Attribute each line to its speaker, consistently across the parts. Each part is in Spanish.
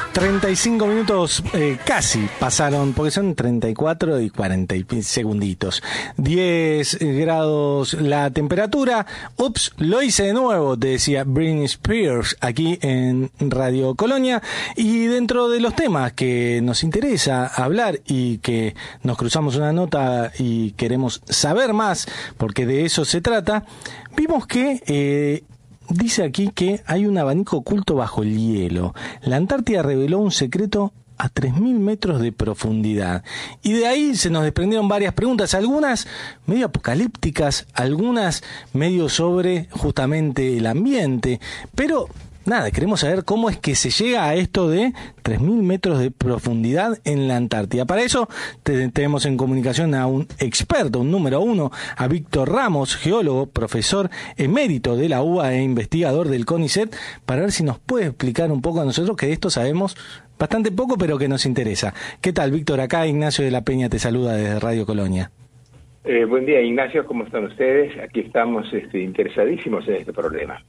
Speaker 1: 35 minutos casi pasaron, porque son 34 y 40 segunditos. 10 grados la temperatura. Ups, lo hice de nuevo, te decía Britney Spears aquí en Radio Colonia. Y dentro de los temas que nos interesa hablar y que nos cruzamos una nota y queremos saber más, porque de eso se trata, vimos que dice aquí que hay un abanico oculto bajo el hielo. La Antártida reveló un secreto a 3.000 metros de profundidad. Y de ahí se nos desprendieron varias preguntas, algunas medio apocalípticas, algunas medio sobre justamente el ambiente, pero nada, queremos saber cómo es que se llega a esto de 3.000 metros de profundidad en la Antártida. Para eso tenemos en comunicación a un experto, un número uno, a Víctor Ramos, geólogo, profesor emérito de la UBA e investigador del CONICET, para ver si nos puede explicar un poco a nosotros, que de esto sabemos bastante poco, pero que nos interesa. ¿Qué tal, Víctor? Acá Ignacio de la Peña te saluda desde Radio Colonia.
Speaker 2: Buen día, Ignacio. ¿Cómo están ustedes? Aquí estamos interesadísimos en este problema.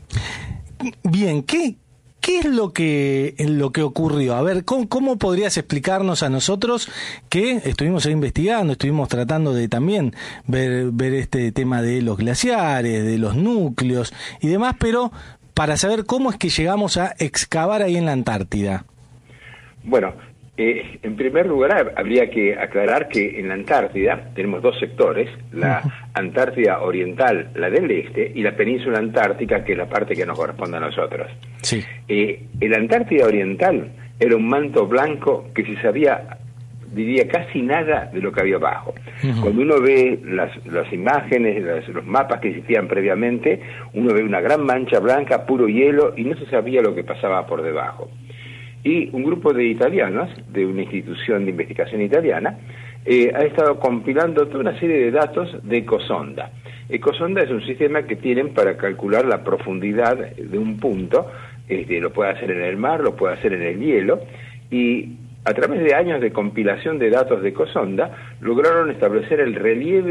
Speaker 1: Bien, ¿qué es lo que ocurrió? A ver, ¿cómo podrías explicarnos a nosotros que estuvimos ahí investigando, estuvimos tratando de también ver este tema de los glaciares, de los núcleos y demás, pero para saber cómo es que llegamos a excavar ahí en la Antártida?
Speaker 2: Bueno, en primer lugar habría que aclarar que en la Antártida tenemos dos sectores, la Antártida Oriental, la del este, y la península antártica, que es la parte que nos corresponde a nosotros.
Speaker 1: Sí.
Speaker 2: La Antártida Oriental era un manto blanco que se sabía, diría, casi nada de lo que había abajo. Cuando uno ve las imágenes, los mapas que existían previamente, uno ve una gran mancha blanca, puro hielo, y no se sabía lo que pasaba por debajo. Y un grupo de italianos, de una institución de investigación italiana, ha estado compilando toda una serie de datos de Ecosonda. Ecosonda es un sistema que tienen para calcular la profundidad de un punto, lo puede hacer en el mar, lo puede hacer en el hielo, y a través de años de compilación de datos de Ecosonda, lograron establecer el relieve